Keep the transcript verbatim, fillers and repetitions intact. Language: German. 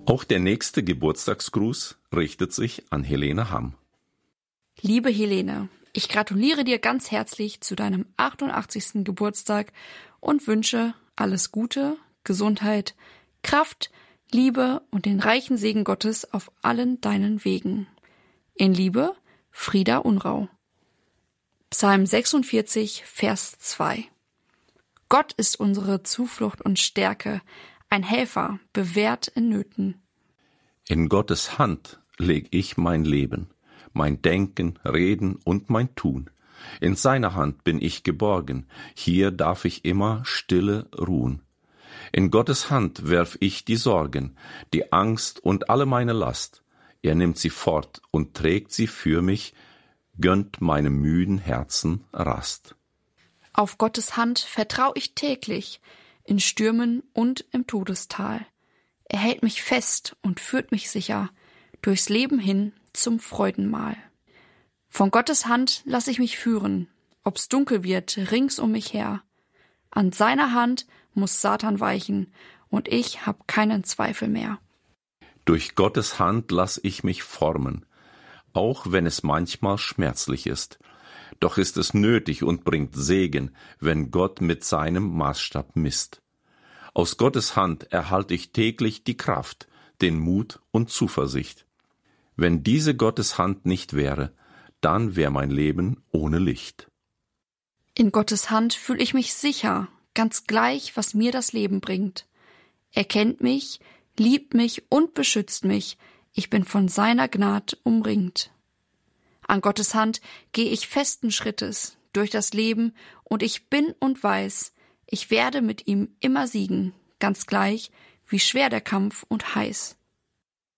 Auch der nächste Geburtstagsgruß richtet sich an Helene Hamm. Liebe Helene, ich gratuliere dir ganz herzlich zu deinem achtundachtzigsten Geburtstag und wünsche alles Gute, Gesundheit, Kraft, Liebe und den reichen Segen Gottes auf allen deinen Wegen. In Liebe, Frieda Unrau. Psalm sechsundvierzig, Vers zwei. Gott ist unsere Zuflucht und Stärke, ein Helfer, bewährt in Nöten. In Gottes Hand leg ich mein Leben, mein Denken, Reden und mein Tun. In seiner Hand bin ich geborgen, hier darf ich immer stille ruhen. In Gottes Hand werf ich die Sorgen, die Angst und alle meine Last. Er nimmt sie fort und trägt sie für mich, gönnt meinem müden Herzen Rast. Auf Gottes Hand vertrau ich täglich, in Stürmen und im Todestal. Er hält mich fest und führt mich sicher durchs Leben hin zum Freudenmahl. Von Gottes Hand lass ich mich führen, ob's dunkel wird rings um mich her. An seiner Hand muss Satan weichen und ich hab keinen Zweifel mehr. Durch Gottes Hand lass ich mich formen, auch wenn es manchmal schmerzlich ist. Doch ist es nötig und bringt Segen, wenn Gott mit seinem Maßstab misst. Aus Gottes Hand erhalte ich täglich die Kraft, den Mut und Zuversicht. Wenn diese Gottes Hand nicht wäre, dann wär mein Leben ohne Licht. In Gottes Hand fühl ich mich sicher, ganz gleich, was mir das Leben bringt. Er kennt mich, liebt mich und beschützt mich, ich bin von seiner Gnad umringt. An Gottes Hand geh ich festen Schrittes durch das Leben und ich bin und weiß, ich werde mit ihm immer siegen, ganz gleich, wie schwer der Kampf und heiß.